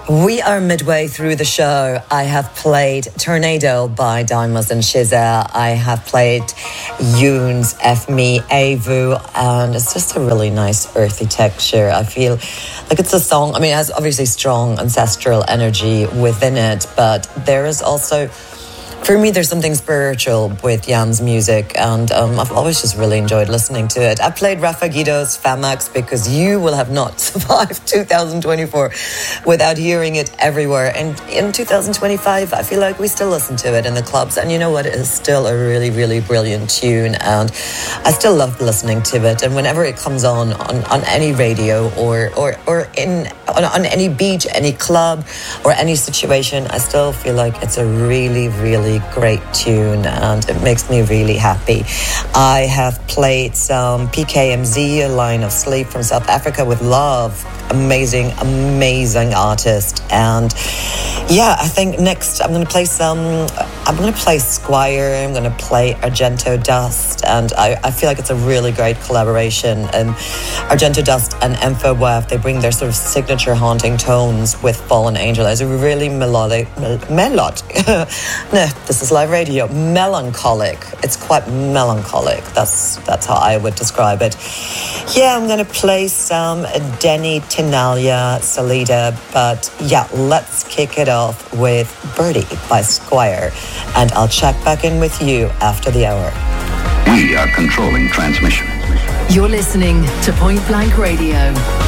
We are midway through the show. I have played Tornado by Daimos and Shiza. I have played Yoon's F Me Avu, and it's just a really nice earthy texture. I feel like it's a song, I mean, it has obviously strong ancestral energy within it, but there is also, for me, there's something spiritual with Jan's music, and I've always just really enjoyed listening to it. I played Rafa Guido's Famax because you will have not survived 2024 without hearing it everywhere. And in 2025, I feel like we still listen to it in the clubs. And you know what? It is still a really, really brilliant tune, and I still love listening to it. And whenever it comes on any radio or on any beach, any club, or any situation, I still feel like it's a really, really great tune, and it makes me really happy. I have played some PKMZ, A Line of Sleep from South Africa with Love. Amazing artist. And yeah, I think next I'm going to play Squire, I'm going to play Argento Dust, and I feel like it's a really great collaboration. Argento Dust and Infowave, they bring their sort of signature haunting tones with Fallen Angel as a really melodic, no, this is live radio, melancholic. It's quite melancholic. That's how I would describe it. Yeah, I'm going to play some Denny Tenalia Salida, but yeah, let's kick it off with Birdie by Squire, and I'll check back in with you after the hour. We are controlling transmission. You're listening to Point Blank Radio.